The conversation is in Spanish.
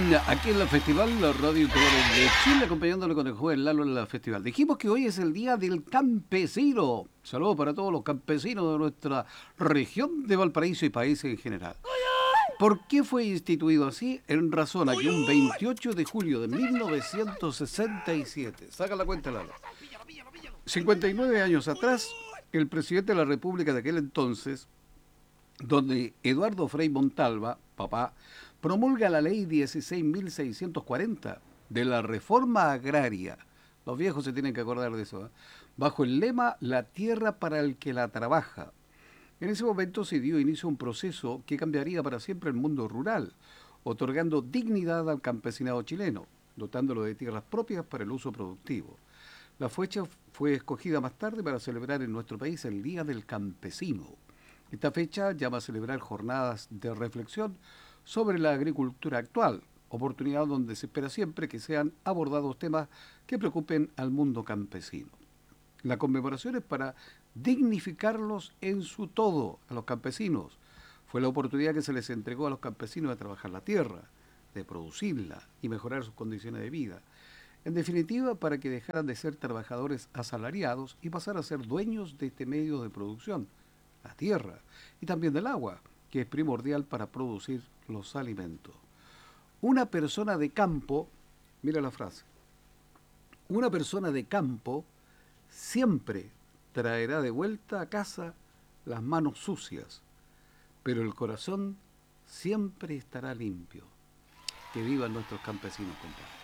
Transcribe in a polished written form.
aquí en la Festival, la Radio Colores de Chile, acompañándole con el joven Lalo en la Festival. Dijimos que hoy es el Día del Campesino. Saludos para todos los campesinos de nuestra región de Valparaíso y país en general. ¿Por qué fue instituido así? En razón a que un 28 de julio de 1967, saca la cuenta, Lalo, 59 años atrás, el presidente de la República de aquel entonces, donde Eduardo Frei Montalva, papá, promulga la ley 16.640 de la reforma agraria. Los viejos se tienen que acordar de eso, ¿eh? Bajo el lema "La tierra para el que la trabaja". En ese momento se dio inicio a un proceso que cambiaría para siempre el mundo rural, otorgando dignidad al campesinado chileno, dotándolo de tierras propias para el uso productivo. La fecha fue escogida más tarde para celebrar en nuestro país el Día del Campesino. Esta fecha llama a celebrar jornadas de reflexión sobre la agricultura actual, oportunidad donde se espera siempre que sean abordados temas que preocupen al mundo campesino. La conmemoración es para dignificarlos en su todo, a los campesinos. Fue la oportunidad que se les entregó a los campesinos de trabajar la tierra, de producirla y mejorar sus condiciones de vida. En definitiva, para que dejaran de ser trabajadores asalariados y pasar a ser dueños de este medio de producción, la tierra, y también del agua, que es primordial para producir los alimentos. Una persona de campo, mira la frase, una persona de campo siempre traerá de vuelta a casa las manos sucias, pero el corazón siempre estará limpio. Que vivan nuestros campesinos, compadre.